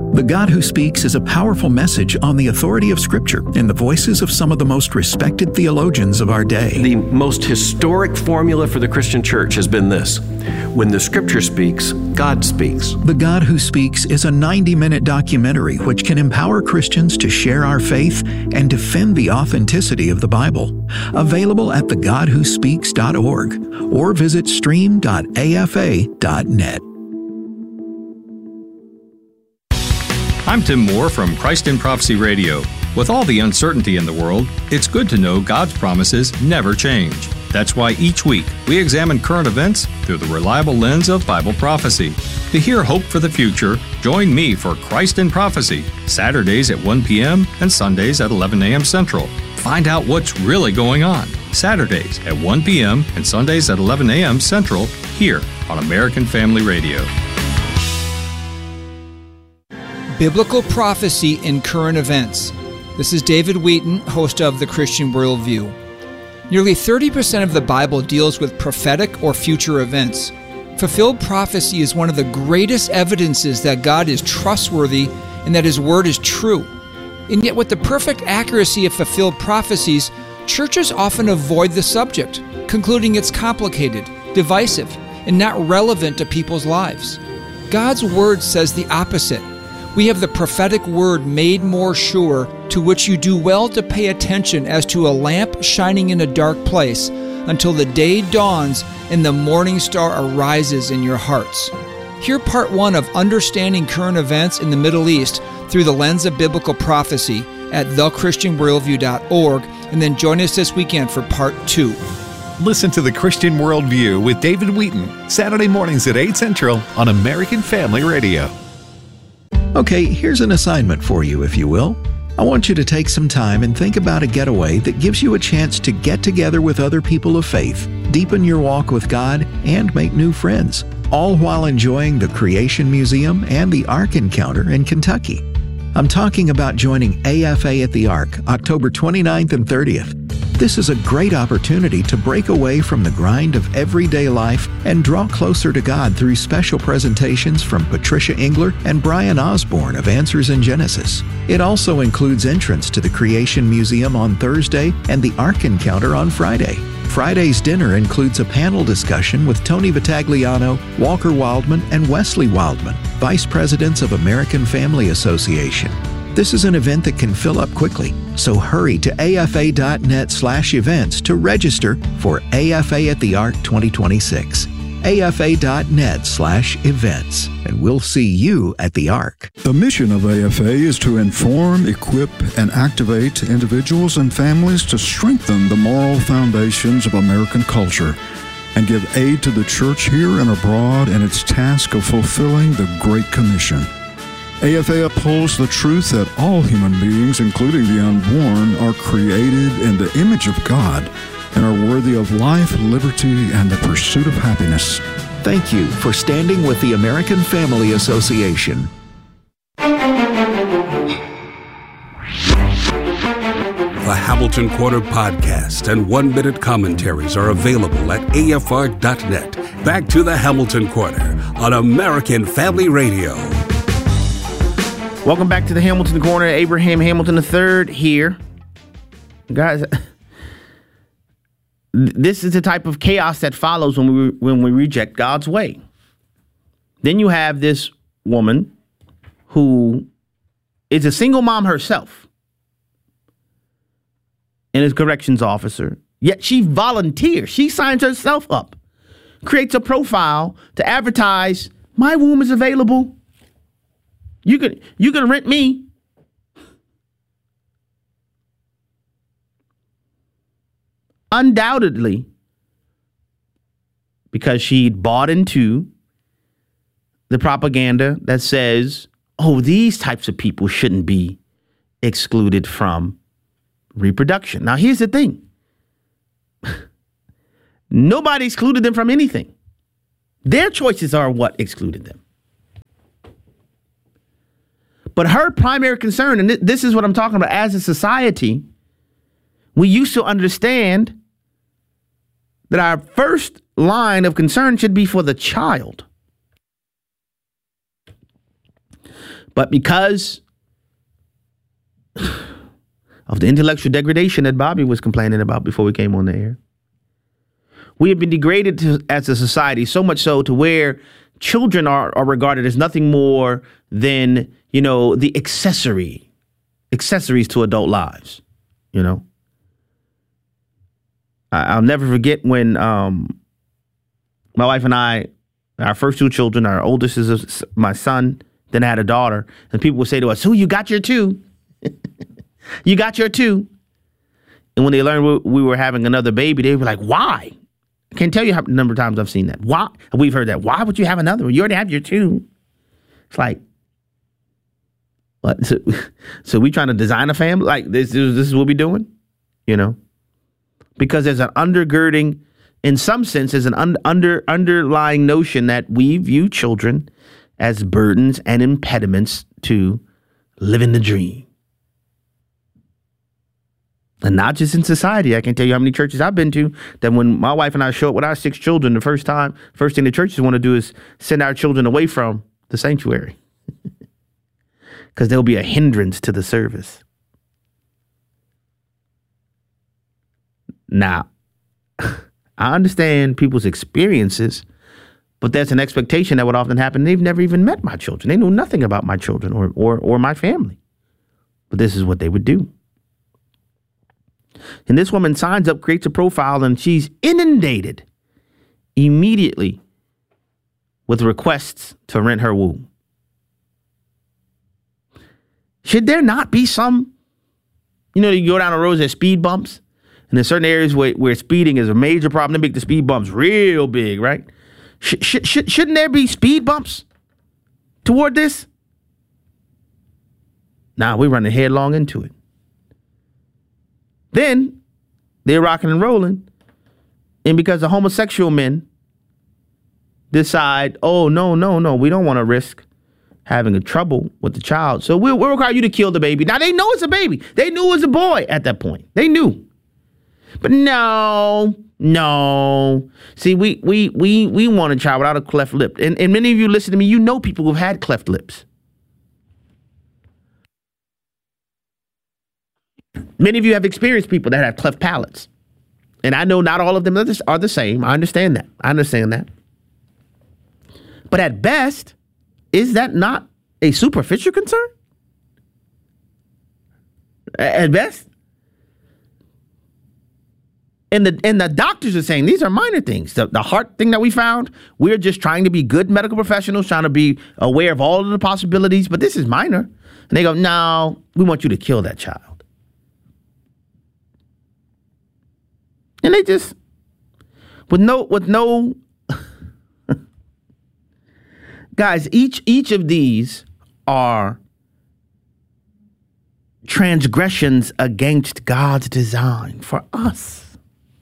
The God Who Speaks is a powerful message on the authority of Scripture in the voices of some of the most respected theologians of our day. The most historic formula for the Christian church has been this: when the Scripture speaks, God speaks. The God Who Speaks is a 90-minute documentary which can empower Christians to share our faith and defend the authenticity of the Bible. Available at thegodwhospeaks.org or visit stream.afa.net. I'm Tim Moore from Christ in Prophecy Radio. With all the uncertainty in the world, it's good to know God's promises never change. That's why each week we examine current events through the reliable lens of Bible prophecy. To hear hope for the future, join me for Christ in Prophecy, Saturdays at 1 p.m. and Sundays at 11 a.m. Central. Find out what's really going on. Saturdays at 1 p.m. and Sundays at 11 a.m. Central, here on American Family Radio. Biblical Prophecy in Current Events. This is David Wheaton, host of The Christian Worldview. Nearly 30% of the Bible deals with prophetic or future events. Fulfilled prophecy is one of the greatest evidences that God is trustworthy and that His Word is true. And yet with the perfect accuracy of fulfilled prophecies, churches often avoid the subject, concluding it's complicated, divisive, and not relevant to people's lives. God's Word says the opposite. We have the prophetic word made more sure, to which you do well to pay attention as to a lamp shining in a dark place, until the day dawns and the morning star arises in your hearts. Hear part 1 of Understanding Current Events in the Middle East through the lens of biblical prophecy at thechristianworldview.org, and then join us this weekend for part 2. Listen to The Christian Worldview with David Wheaton, Saturday mornings at 8 Central on American Family Radio. Okay, here's an assignment for you, if you will. I want you to take some time and think about a getaway that gives you a chance to get together with other people of faith, deepen your walk with God, and make new friends, all while enjoying the Creation Museum and the Ark Encounter in Kentucky. I'm talking about joining AFA at the Ark, October 29th and 30th. This is a great opportunity to break away from the grind of everyday life and draw closer to God through special presentations from Patricia Engler and Brian Osborne of Answers in Genesis. It also includes entrance to the Creation Museum on Thursday and the Ark Encounter on Friday. Friday's dinner includes a panel discussion with Tony Vitagliano, Walker Wildman, and Wesley Wildman, Vice Presidents of American Family Association. This is an event that can fill up quickly, so hurry to afa.net/events to register for AFA at the Ark 2026. afa.net/events, and we'll see you at the Ark. The mission of AFA is to inform, equip, and activate individuals and families to strengthen the moral foundations of American culture and give aid to the church here and abroad in its task of fulfilling the Great Commission. AFA upholds the truth that all human beings, including the unborn, are created in the image of God and are worthy of life, liberty, and the pursuit of happiness. Thank you for standing with the American Family Association. The Hamilton Corner podcast and one-minute commentaries are available at afr.net. Back to the Hamilton Corner on American Family Radio. Welcome back to the Hamilton Corner. Abraham Hamilton III here. Guys, this is the type of chaos that follows when we reject God's way. Then you have this woman who is a single mom herself and is a corrections officer, yet she volunteers. She signs herself up, creates a profile to advertise, my womb is available. You can rent me. Undoubtedly, because she'd bought into the propaganda that says, oh, these types of people shouldn't be excluded from reproduction. Now, here's the thing. Nobody excluded them from anything. Their choices are what excluded them. But her primary concern, and this is what I'm talking about, as a society, we used to understand that our first line of concern should be for the child. But because of the intellectual degradation that Bobby was complaining about before we came on the air, we have been degraded as a society, so much so to where children are regarded as nothing more than, the accessories to adult lives. I'll never forget when my wife and I, our first two children, our oldest is my son, then I had a daughter, and people would say to us, "Who, you got your two?" You got your two. And when they learned we were having another baby, they were like, "Why?" I can't tell you how number of times I've seen that. Why? We've heard that. Why would you have another one? You already have your two. It's like, what? So we trying to design a family? Like this is what we doing? Because there's an undergirding, in some sense, there's an underlying notion that we view children as burdens and impediments to living the dream. And not just in society. I can tell you how many churches I've been to that when my wife and I show up with our 6 children, the first thing the churches want to do is send our children away from the sanctuary because they'll be a hindrance to the service. Now, I understand people's experiences, but there's an expectation that would often happen. They've never even met my children. They know nothing about my children or my family. But this is what they would do. And this woman signs up, creates a profile, and she's inundated immediately with requests to rent her womb. Should there not be some, you go down the roads, there's speed bumps, and in certain areas where speeding is a major problem, they make the speed bumps real big, right? Shouldn't there be speed bumps toward this? Nah, we're running headlong into it. Then they're rocking and rolling. And because the homosexual men decide, oh, no, we don't want to risk having a trouble with the child. So we'll require you to kill the baby. Now, they know it's a baby. They knew it was a boy at that point. They knew. But no. See, we want a child without a cleft lip. And many of you listen to me, you know people who've had cleft lips. Many of you have experienced people that have cleft palates. And I know not all of them are the same. I understand that. But at best, is that not a superficial concern? At best? And the doctors are saying these are minor things. The heart thing that we found, we're just trying to be good medical professionals, trying to be aware of all of the possibilities, but this is minor. And they go, no, we want you to kill that child. And they just, with no, guys, each of these are transgressions against God's design for us.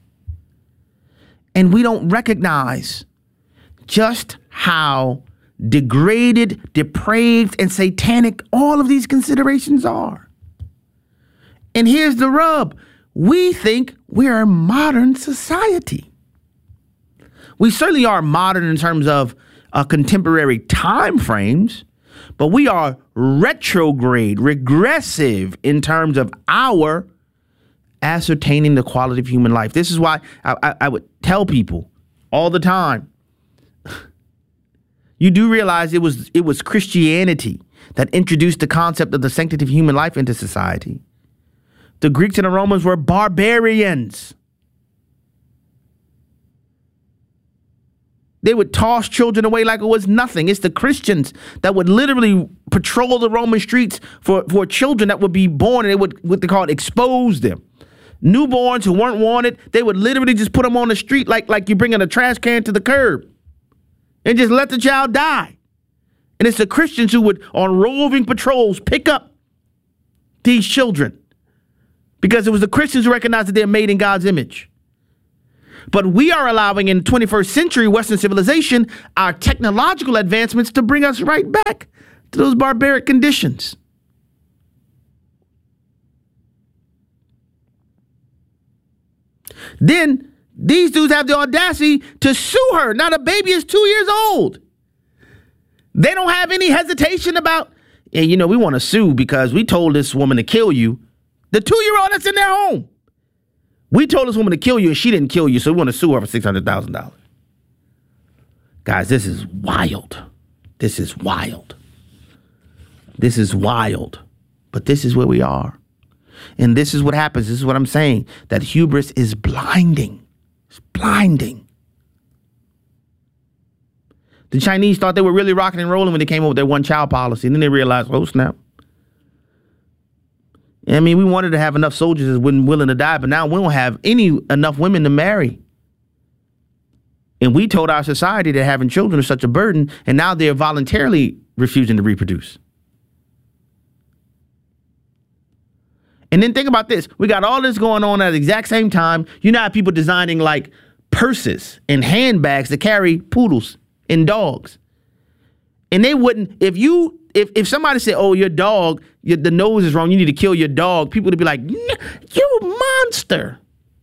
And we don't recognize just how degraded, depraved, and satanic all of these considerations are. And here's the rub. We think we're a modern society. We certainly are modern in terms of contemporary time frames, but we are retrograde, regressive in terms of our ascertaining the quality of human life. This is why I would tell people all the time, you do realize it was Christianity that introduced the concept of the sanctity of human life into society. The Greeks and the Romans were barbarians. They would toss children away like it was nothing. It's the Christians that would literally patrol the Roman streets for children that would be born, and they would, what they call it, expose them. Newborns who weren't wanted, they would literally just put them on the street like you're bringing a trash can to the curb and just let the child die. And it's the Christians who would, on roving patrols, pick up these children because it was the Christians who recognized that they're made in God's image. But we are allowing in 21st century Western civilization our technological advancements to bring us right back to those barbaric conditions. Then these dudes have the audacity to sue her. Now the baby is 2 years old. They don't have any hesitation about and we want to sue because we told this woman to kill you. The 2-year-old that's in their home. We told this woman to kill you and she didn't kill you, so we want to sue her for $600,000. Guys, this is wild. This is wild. This is wild. But this is where we are. And this is what happens. This is what I'm saying. That hubris is blinding. It's blinding. The Chinese thought they were really rocking and rolling when they came up with their one-child policy. And then they realized, oh, snap. I mean, we wanted to have enough soldiers that were willing to die, but now we don't have enough women to marry. And we told our society that having children is such a burden, and now they're voluntarily refusing to reproduce. And then think about this. We got all this going on at the exact same time. You know how people designing like purses and handbags to carry poodles and dogs. And they wouldn't, if somebody said, oh, your dog, the nose is wrong, you need to kill your dog, people would be like, you monster.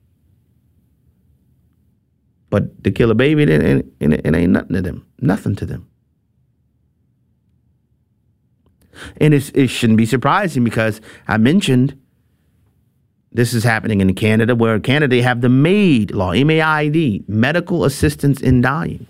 But to kill a baby, it ain't nothing to them. Nothing to them. And it shouldn't be surprising because I mentioned this is happening in Canada, where in Canada they have the MAID law, MAID, Medical Assistance in Dying.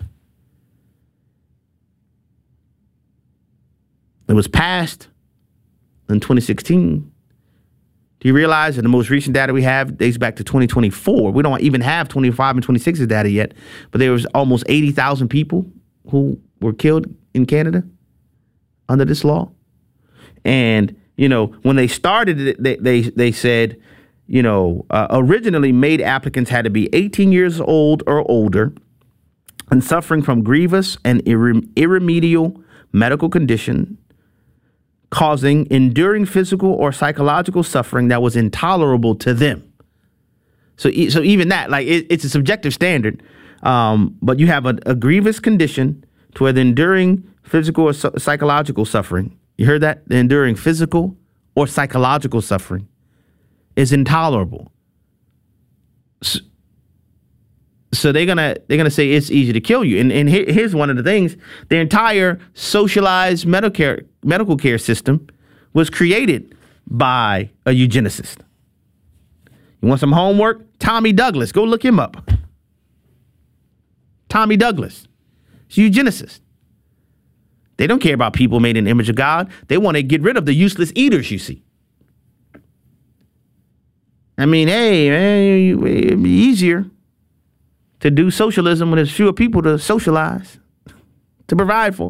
It was passed in 2016. Do you realize that the most recent data we have dates back to 2024? We don't even have 25 and 26 data yet, but there was almost 80,000 people who were killed in Canada under this law. And, when they started it, they said, originally MAID applicants had to be 18 years old or older and suffering from grievous and irremediable medical condition causing enduring physical or psychological suffering that was intolerable to them. So even that, like it's a subjective standard, but you have a grievous condition to where the enduring physical or psychological suffering, you heard that? The enduring physical or psychological suffering is intolerable. So they're gonna say it's easy to kill you. And here's one of the things: the entire socialized medical care system was created by a eugenicist. You want some homework? Tommy Douglas. Go look him up. Tommy Douglas. He's a eugenicist. They don't care about people made in the image of God. They want to get rid of the useless eaters, you see. I mean, hey, man, it'd be easier to do socialism when there's fewer people to socialize, to provide for.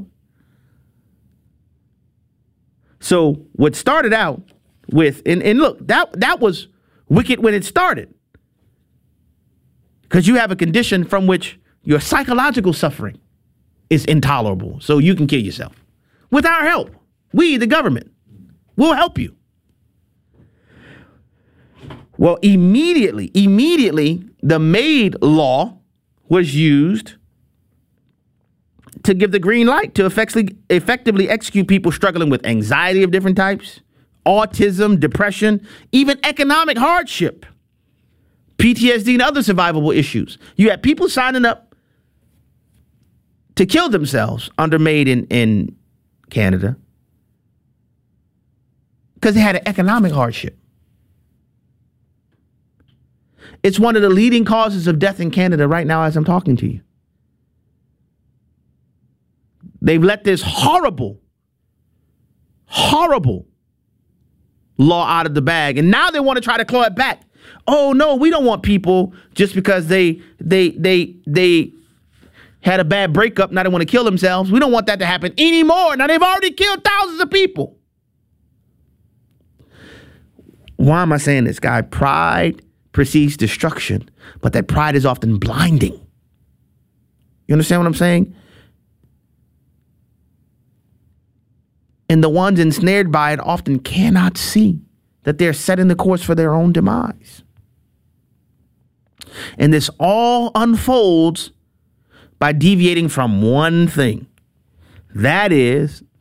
So what started out with, and look, that was wicked when it started. Because you have a condition from which your psychological suffering is intolerable. So you can kill yourself. With our help, we, the government, will help you. Well, immediately, the MAID law was used to give the green light to effectively execute people struggling with anxiety of different types, autism, depression, even economic hardship, PTSD, and other survivable issues. You had people signing up to kill themselves under MAID in Canada because they had an economic hardship. It's one of the leading causes of death in Canada right now as I'm talking to you. They've let this horrible law out of the bag, and now they want to try to claw it back. Oh no, we don't want people just because they had a bad breakup, now they want to kill themselves. We don't want that to happen anymore. Now they've already killed thousands of people. Why am I saying this, guy? Pride precedes destruction, but that pride is often blinding. You understand what I'm saying? And the ones ensnared by it often cannot see that they're setting the course for their own demise. And this all unfolds by deviating from one thing. That is